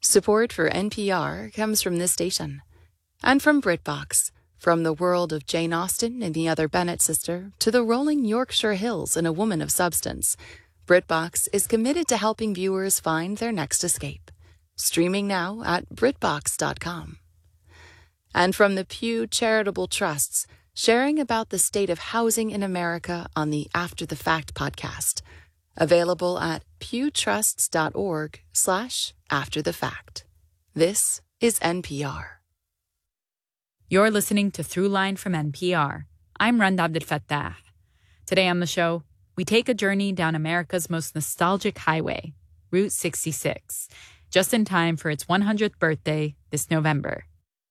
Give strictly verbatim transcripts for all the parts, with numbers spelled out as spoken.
Support for N P R comes from this station and from BritBox. From the world of Jane Austen and the Other Bennet Sister to the rolling Yorkshire Hills and A Woman of Substance, BritBox is committed to helping viewers find their next escape. Streaming now at BritBox dot com. And from the Pew Charitable Trusts, sharing about the state of housing in America on the After the Fact podcast. Available at pewtrusts.org slash after the fact. This is N P R. You're listening to Throughline from N P R. I'm Rand Abdelfattah. Today on the show, we take a journey down America's most nostalgic highway, Route sixty-six, just in time for its one hundredth birthday this November.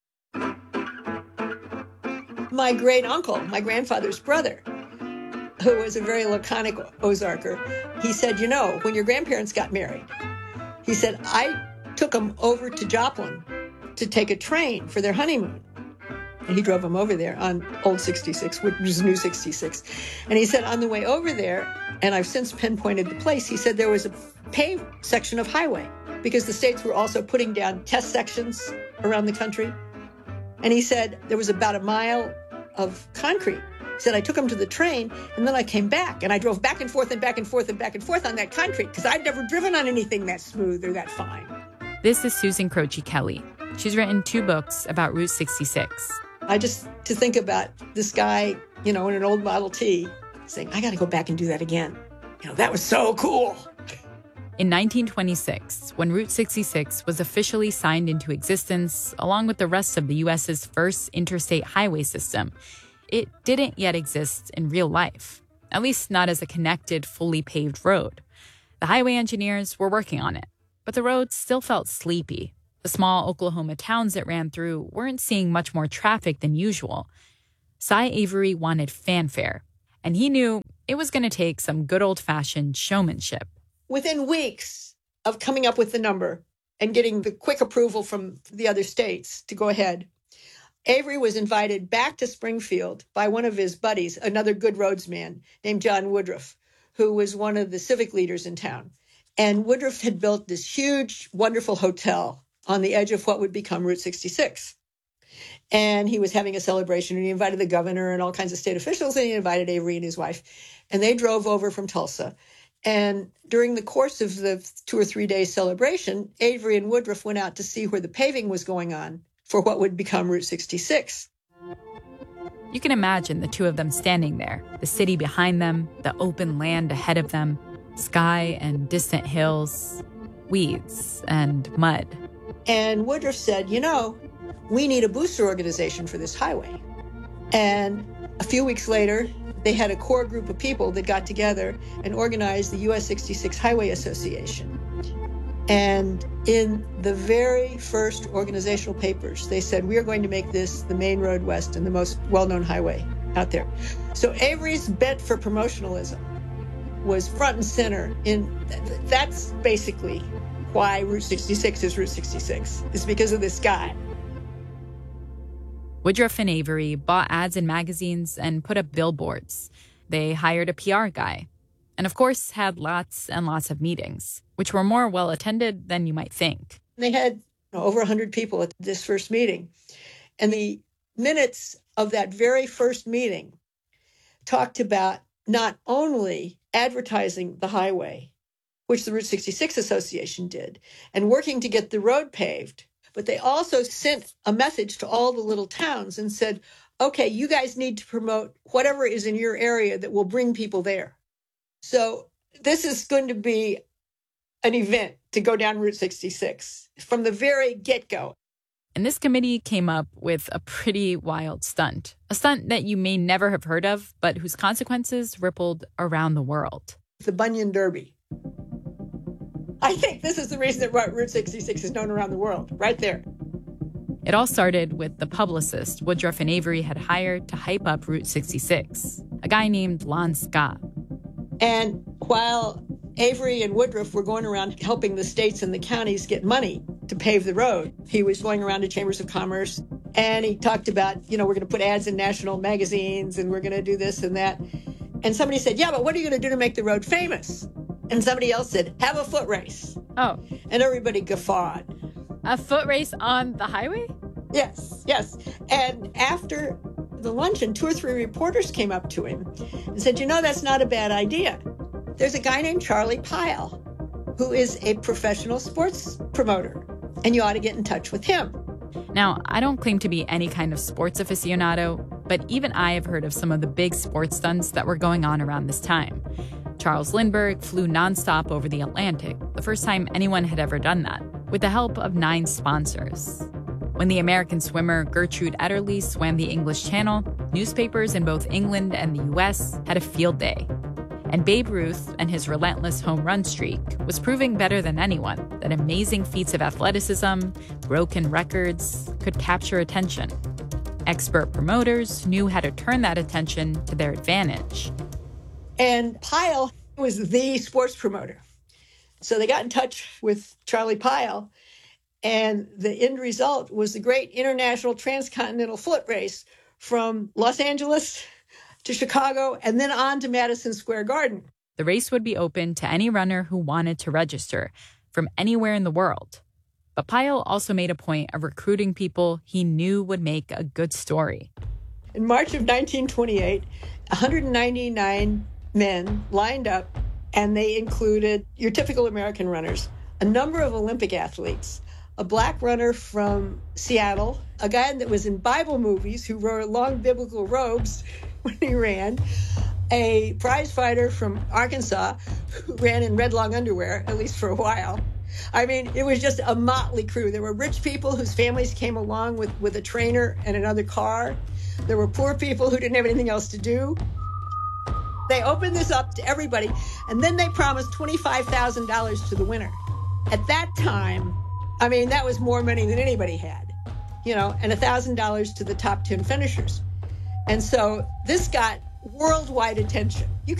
My great uncle, my grandfather's brother, who was a very laconic Ozarker, he said, you know, when your grandparents got married, he said, I took them over to Joplin to take a train for their honeymoon. And he drove them over there on old sixty-six, which was new sixty-six. And he said, on the way over there, and I've since pinpointed the place, he said there was a paved section of highway because the states were also putting down test sections around the country. And he said there was about a mile of concrete. He said, I took him to the train, and then I came back, and I drove back and forth and back and forth and back and forth on that concrete because I'd never driven on anything that smooth or that fine. This is Susan Croce Kelly. She's written two books about Route sixty-six. I just, to think about this guy, you know, in an old Model T saying, I got to go back and do that again. You know, that was so cool. In nineteen twenty-six, when Route sixty-six was officially signed into existence, along with the rest of the U S's first interstate highway system, it didn't yet exist in real life, at least not as a connected, fully paved road. The highway engineers were working on it, but the road still felt sleepy. The small Oklahoma towns it ran through weren't seeing much more traffic than usual. Cy Avery wanted fanfare, and he knew it was going to take some good old-fashioned showmanship. Within weeks of coming up with the number and getting the quick approval from the other states to go ahead, Avery was invited back to Springfield by one of his buddies, another good roadsman named John Woodruff, who was one of the civic leaders in town. And Woodruff had built this huge, wonderful hotel on the edge of what would become Route sixty-six. And he was having a celebration, and he invited the governor and all kinds of state officials, and he invited Avery and his wife. And they drove over from Tulsa. And during the course of the two or three days celebration, Avery and Woodruff went out to see where the paving was going on for what would become Route sixty-six. You can imagine the two of them standing there, the city behind them, the open land ahead of them, sky and distant hills, weeds and mud. And Woodruff said, you know, we need a booster organization for this highway. And a few weeks later, they had a core group of people that got together and organized the U S sixty-six Highway Association. And in the very first organizational papers, they said, we are going to make this the main road west and the most well-known highway out there. So Avery's bet for promotionalism was front and center. In that's basically why Route sixty-six is Route sixty-six. It's because of this guy. Woodruff and Avery bought ads in magazines and put up billboards. They hired a P R guy. And of course, had lots and lots of meetings, which were more well-attended than you might think. They had you know, over one hundred people at this first meeting. And the minutes of that very first meeting talked about not only advertising the highway, which the Route sixty-six Association did, and working to get the road paved, but they also sent a message to all the little towns and said, okay, you guys need to promote whatever is in your area that will bring people there. So this is going to be an event to go down Route sixty-six from the very get-go. And this committee came up with a pretty wild stunt, a stunt that you may never have heard of, but whose consequences rippled around the world. The Bunyan Derby. I think this is the reason that Route sixty-six is known around the world, right there. It all started with the publicist Woodruff and Avery had hired to hype up Route sixty-six, a guy named Lon Scott. And while Avery and Woodruff were going around helping the states and the counties get money to pave the road, he was going around to chambers of commerce, and he talked about, you know, we're going to put ads in national magazines, and we're going to do this and that. And somebody said, yeah, but what are you going to do to make the road famous? And somebody else said, have a foot race. Oh. And everybody guffawed. A foot race on the highway? Yes, yes. And after the luncheon, two or three reporters came up to him and said, you know, that's not a bad idea. There's a guy named Charlie Pyle who is a professional sports promoter, and you ought to get in touch with him. Now, I don't claim to be any kind of sports aficionado, but even I have heard of some of the big sports stunts that were going on around this time. Charles Lindbergh flew nonstop over the Atlantic, the first time anyone had ever done that, with the help of nine sponsors. When the American swimmer Gertrude Ederle swam the English Channel, newspapers in both England and the U S had a field day. And Babe Ruth and his relentless home run streak was proving better than anyone that amazing feats of athleticism, broken records, could capture attention. Expert promoters knew how to turn that attention to their advantage. And Pyle was the sports promoter. So they got in touch with Charlie Pyle, and the end result was the great international transcontinental foot race from Los Angeles to Chicago and then on to Madison Square Garden. The race would be open to any runner who wanted to register from anywhere in the world. But Pyle also made a point of recruiting people he knew would make a good story. In March of nineteen twenty-eight, one hundred ninety-nine men lined up, and they included your typical American runners, a number of Olympic athletes, a black runner from Seattle, a guy that was in Bible movies who wore long biblical robes when he ran, a prize fighter from Arkansas who ran in red long underwear, at least for a while. I mean, it was just a motley crew. There were rich people whose families came along with, with a trainer and another car. There were poor people who didn't have anything else to do. They opened this up to everybody, and then they promised twenty-five thousand dollars to the winner. At that time, I mean, that was more money than anybody had, you know, and one thousand dollars to the top ten finishers. And so this got worldwide attention. You